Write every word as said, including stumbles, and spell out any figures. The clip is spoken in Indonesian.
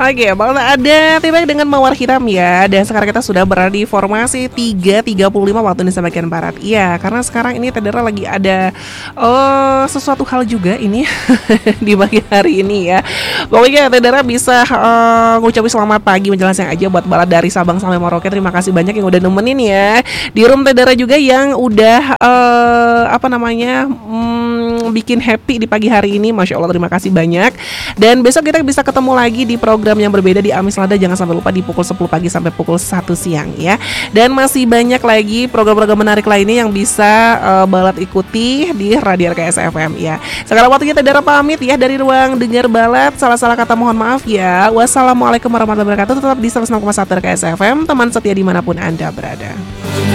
Oke, Balat ada tiba dengan Mawar Hitam ya. Dan sekarang kita sudah berada di formasi tiga tiga puluh lima waktu Indonesia bagian Barat. Iya, karena sekarang ini Tedera lagi ada oh, sesuatu hal juga ini di pagi hari ini ya. Pokoknya Tedera bisa uh, ngucapin selamat pagi menjelang siang aja buat Balat dari Sabang sampai Merauke. Terima kasih banyak yang udah nemenin ya. Di room Tedera juga yang udah uh, apa namanya hmm, bikin happy di pagi hari ini. Masya Allah, terima kasih banyak. Dan besok kita bisa ketemu lagi di program yang berbeda di Amis Lada. Jangan sampai lupa di pukul sepuluh pagi sampai pukul satu siang ya. Dan masih banyak lagi program-program menarik lainnya yang bisa uh, Balat ikuti di Radio R K S F M ya. Sekarang waktu kita Tedera pamit ya dari ruang dengar Balat. Salah-salah kata mohon maaf ya. Wassalamualaikum warahmatullahi wabarakatuh. Tetap di seratus enam koma satu R K S F M, teman setia dimanapun Anda berada.